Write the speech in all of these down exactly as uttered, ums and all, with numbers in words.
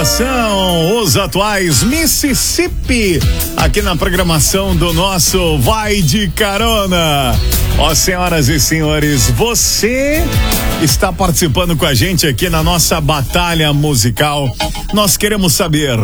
Satisfação, os atuais Mississippi, aqui na programação do nosso Vai de Carona. Ó, senhoras e senhores, você está participando com a gente aqui na nossa batalha musical. Nós queremos saber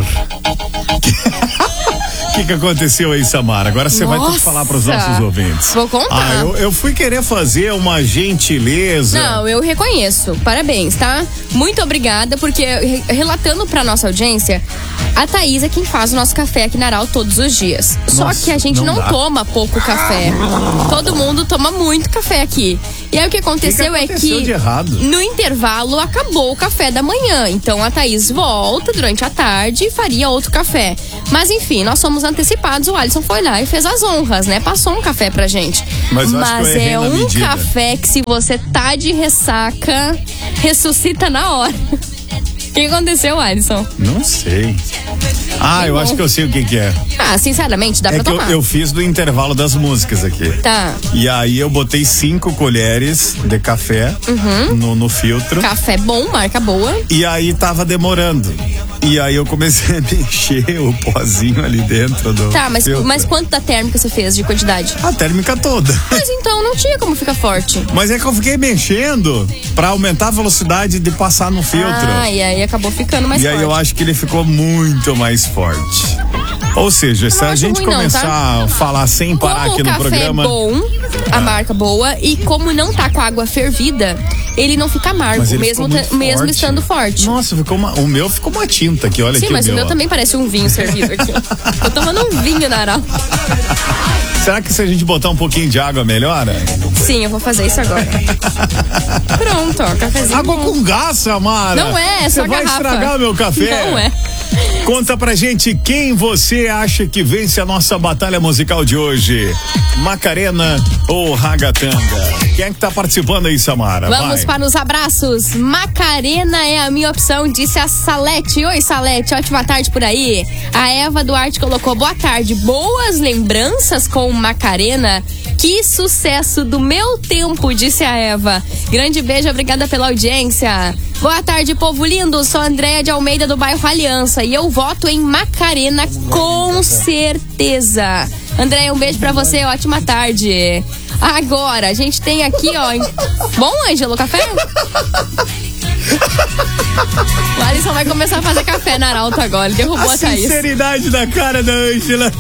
o que, que aconteceu aí, Samara? Agora você vai ter que falar para os nossos ouvintes. Vou contar. Ah, eu, eu fui querer fazer uma gentileza. Não, eu reconheço. Parabéns, tá? Muito obrigada, porque relatando pra nossa audiência, a Thaís é quem faz o nosso café aqui na Aral todos os dias. Nossa, só que a gente não, não toma pouco café. Todo mundo toma muito café aqui. E aí o que aconteceu, que que aconteceu é que de errado? No intervalo acabou o café da manhã. Então a Thaís volta durante a tarde e faria outro café. Mas enfim, nós somos antecipados. O Alisson foi lá e fez as honras, né? Passou um café pra gente. Mas, eu acho Mas que eu errei é na um medida. café que, se você tá de ressaca, ressuscita na hora. O que aconteceu, Alisson? Não sei. Ah, eu acho que eu sei o que que é. Ah, sinceramente, dá É pra que eu, tomar. eu fiz do intervalo das músicas aqui. Tá. E aí eu botei cinco colheres de café Uhum. no, no filtro. Café bom, marca boa. E aí tava demorando. E aí eu comecei a mexer o pozinho ali dentro do Tá, mas, filtro. mas quanto da térmica você fez de quantidade? A térmica toda. Mas então não tinha como ficar forte. Mas é que eu fiquei mexendo pra aumentar a velocidade de passar no filtro. Ah, e aí acabou ficando mais e forte. aí eu acho que ele ficou muito mais forte. Ou seja, se não a acho gente ruim não, começar tá? a falar sem parar Como aqui o no café programa. é bom, a marca boa, e como não tá com a água fervida, ele não fica amargo, Mas ele mesmo, ficou muito te- mesmo forte. estando forte. Nossa, ficou uma, o meu ficou uma tinta aqui, olha Sim, aqui. mas o meu ó. também parece um vinho servido aqui. Tô tomando um vinho na Aral. Será que se a gente botar um pouquinho de água melhora? Sim, eu vou fazer isso agora. Pronto, ó, cafezinho. Água bom. com gás, Samara. Não é, é só Você vai garrafa. estragar meu café. Não é. Conta pra gente quem você acha que vence a nossa batalha musical de hoje. Macarena ou Ragatanga? Quem é que tá participando aí, Samara? Vamos Vai. para os abraços. Macarena é a minha opção, disse a Salete. Oi, Salete, ótima tarde por aí. A Eva Duarte colocou: boa tarde, boas lembranças com Macarena. Que sucesso do meu tempo, disse a Eva. Grande beijo, obrigada pela audiência. Boa tarde, povo lindo. Sou a Andréia de Almeida, do bairro Aliança, e eu voto em Macarena com certeza. Andréia, um beijo pra você, ótima tarde. Agora, a gente tem aqui, ó. Bom, Ângelo, café? O Alisson vai começar a fazer café na Arauto agora. Ele derrubou a, A Thaís. sinceridade da cara da Ângela.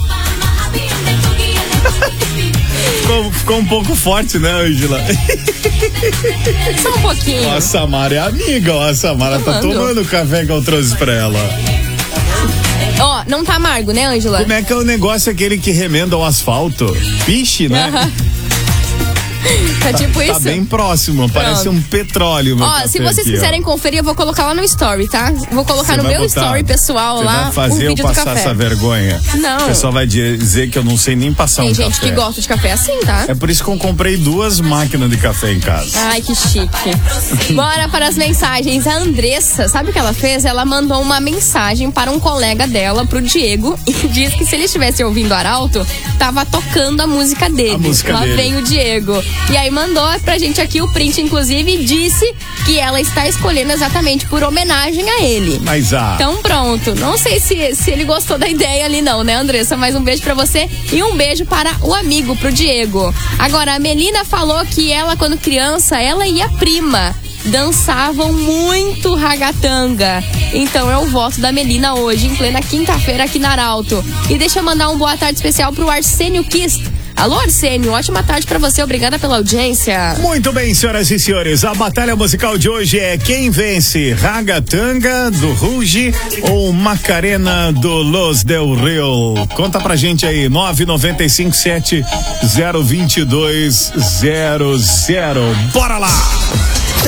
Ficou, ficou um pouco forte, né, Ângela? Só um pouquinho. Ó, a Samara é amiga, ó. A Samara tá Tomando. tomando o café que eu trouxe pra ela. Ó, não tá amargo, né, Ângela? Como é que é o negócio aquele que remenda o asfalto? Piche, né? Aham. Tá tipo isso. Tá bem próximo, parece Pronto. um petróleo. Meu Ó, café se vocês aqui, quiserem ó. conferir, eu vou colocar lá no story, tá? Vou colocar Você no vai meu botar? story pessoal Você lá vai fazer o eu vídeo do passar café. essa vergonha? Não. O pessoal vai dizer que eu não sei nem passar Tem um gente café. que gosta de café assim, tá? É por isso que eu comprei duas máquinas de café em casa. Ai, que chique. Bora para as mensagens. A Andressa, sabe o que ela fez? Ela mandou uma mensagem para um colega dela, pro Diego, e diz que se ele estivesse ouvindo Arauto, tava tocando a música dele. A música Lá dele. vem o Diego. E aí mandou pra gente aqui o print, inclusive, e disse que ela está escolhendo exatamente por homenagem a ele. Mas ah, Então pronto, não sei se, se ele gostou da ideia ali não, né, Andressa? Mas um beijo pra você e um beijo para o amigo, pro Diego. Agora, a Melina falou que ela, quando criança, ela e a prima dançavam muito ragatanga. Então eu voto da Melina hoje, em plena quinta-feira aqui na Arauto. E deixa eu mandar um boa tarde especial pro Arsênio Kist. Alô, Arsênio, ótima tarde pra você, obrigada pela audiência. muito bem, senhoras e senhores, a batalha musical de hoje é quem vence, Ragatanga do Ruge ou Macarena do Los Del Rio? Conta pra gente aí, nove nove cinco sete zero dois dois zero zero. Bora lá!